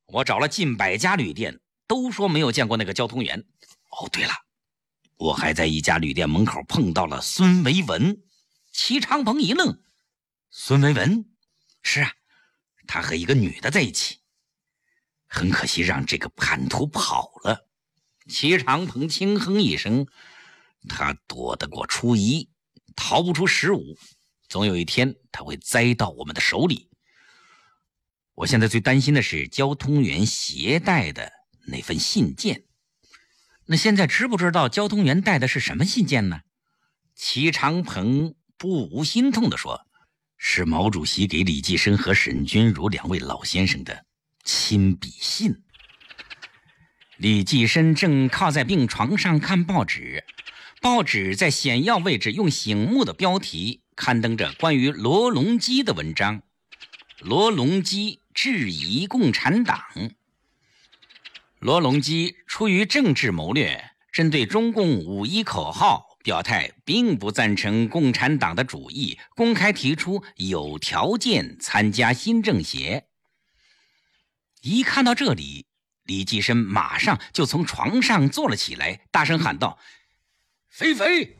我找了近100家旅店，都说没有见过那个交通员。哦，对了，我还在一家旅店门口碰到了孙维文。齐长鹏一愣，孙维文？是啊，他和一个女的在一起。很可惜让这个叛徒跑了。齐长鹏轻哼一声，他躲得过初一，逃不出15，总有一天他会栽到我们的手里。我现在最担心的是交通员携带的那份信件。那现在知不知道交通员带的是什么信件呢？齐长鹏不无心痛地说，是毛主席给李济深和沈钧儒2位老先生的亲笔信。李济深正靠在病床上看报纸，报纸在显要位置用醒目的标题刊登着关于罗隆基的文章。罗隆基质疑共产党。罗隆基出于政治谋略，针对中共5.1口号表态并不赞成共产党的主义，公开提出有条件参加新政协。一看到这里，李济深马上就从床上坐了起来，大声喊道：肥肥！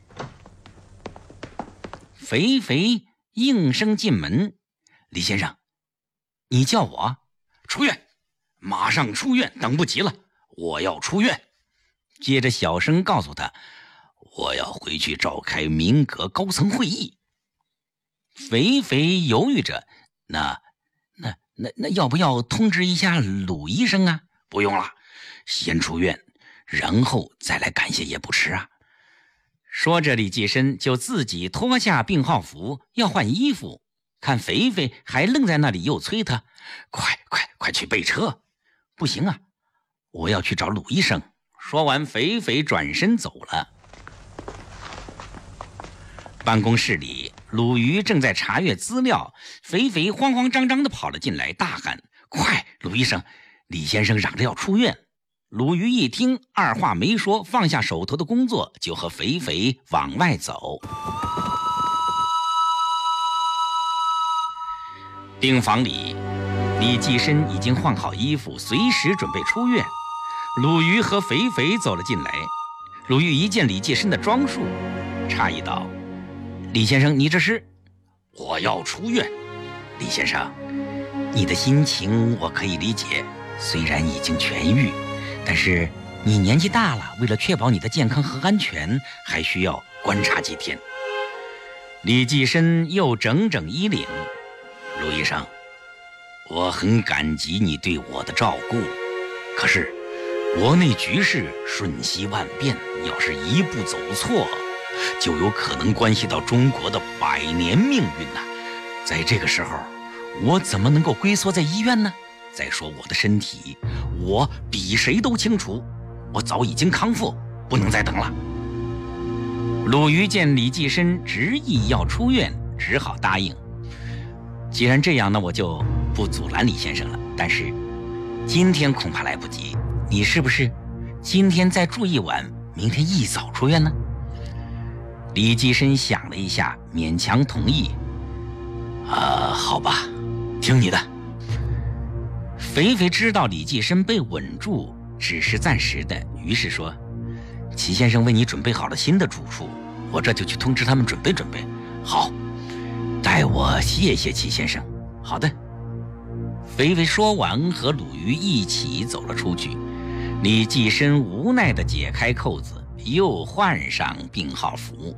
肥肥应声进门。李先生，你叫我？出院，马上出院，等不及了，我要出院。接着小声告诉他，我要回去召开民革高层会议。肥肥犹豫着，那要不要通知一下鲁医生啊？不用了，先出院，然后再来感谢也不迟啊。说着，李济深就自己脱下病号服要换衣服，看肥肥还愣在那里，又催他，快去备车。不行啊，我要去找鲁医生。说完，肥肥转身走了。办公室里，鲁豫正在查阅资料，肥肥慌慌张张地跑了进来，大喊：快，鲁医生，李先生嚷着要出院。鲁豫一听，二话没说，放下手头的工作，就和肥肥往外走。病房里，李济深已经换好衣服，随时准备出院。鲁豫和肥肥走了进来。鲁豫一见李济深的装束，诧异道：李先生，你这是？我要出院。李先生，你的心情我可以理解，虽然已经痊愈，但是你年纪大了，为了确保你的健康和安全，还需要观察几天。李济深又整整衣领。鲁医生，我很感激你对我的照顾，可是国内局势瞬息万变，要是一步走错，就有可能关系到中国的100年命运呐。在这个时候，我怎么能够龟缩在医院呢？再说我的身体，我比谁都清楚，我早已经康复，不能再等了。鲁豫见李济深执意要出院，只好答应。既然这样呢，我就不阻拦李先生了，但是今天恐怕来不及，你是不是今天再住一晚，明天一早出院呢？李济深想了一下，勉强同意。好吧，听你的。肥肥知道李济深被稳住只是暂时的，于是说：齐先生为你准备好了新的住处，我这就去通知他们准备准备。好，代我谢谢齐先生。好的。肥肥说完，和鲁豫一起走了出去。李济深无奈地解开扣子，又换上病号服。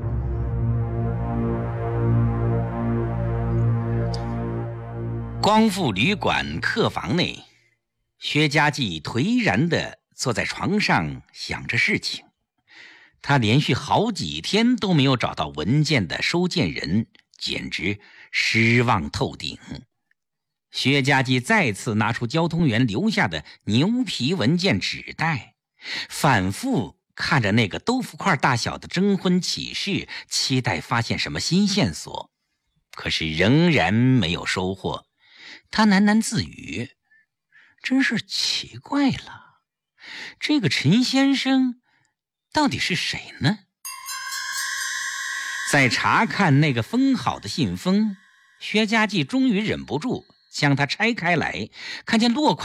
光复旅馆客房内，薛家骥颓然地坐在床上想着事情。他连续好几天都没有找到文件的收件人，简直失望透顶。薛家骥再次拿出交通员留下的牛皮文件纸袋，反复看着那个豆腐块大小的征婚启事，期待发现什么新线索，可是仍然没有收获。他喃喃自语，真是奇怪了，这个陈先生到底是谁呢？在查看那个封好的信封，薛家骥终于忍不住将它拆开来，看见落款